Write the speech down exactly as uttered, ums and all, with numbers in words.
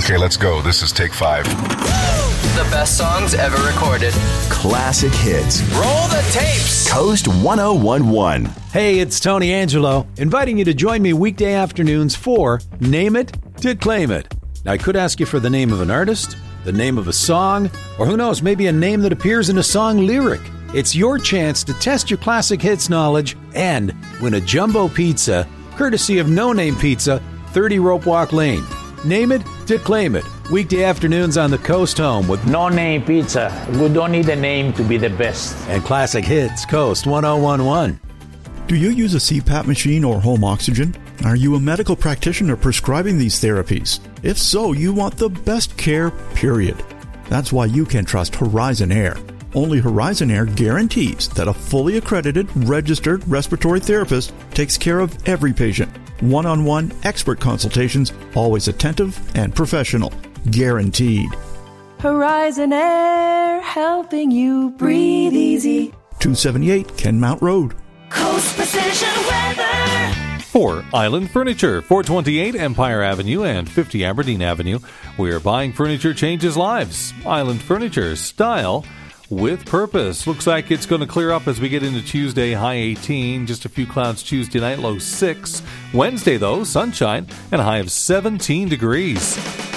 Okay, let's go. This is take five. The best songs ever recorded. Classic hits. Roll the tapes. Coast one oh one one. Hey, it's Tony Angelo, inviting you to join me weekday afternoons for Name It to Claim It. Now, I could ask you for the name of an artist, the name of a song, or who knows, maybe a name that appears in a song lyric. It's your chance to test your classic hits knowledge and win a jumbo pizza, courtesy of No Name Pizza, thirty Rope Walk Lane. Name it to claim it. Weekday afternoons on the Coast Home with No Name Pizza. We don't need a name to be the best. And classic hits, Coast one oh one one. Do you use a C PAP machine or home oxygen? Are you a medical practitioner prescribing these therapies? If so, you want the best care, period. That's why you can trust Horizon Air. Only Horizon Air guarantees that a fully accredited, registered respiratory therapist takes care of every patient. One-on-one expert consultations, always attentive and professional. Guaranteed. Horizon Air, helping you breathe easy. two seventy-eight Kenmount Road. Coast Precision Weather. For Island Furniture, four twenty-eight Empire Avenue and fifty Aberdeen Avenue, where buying furniture changes lives. Island Furniture, style with purpose. Looks like it's going to clear up as we get into Tuesday, high eighteen. Just a few clouds Tuesday night, low six. Wednesday, though, sunshine and a high of seventeen degrees.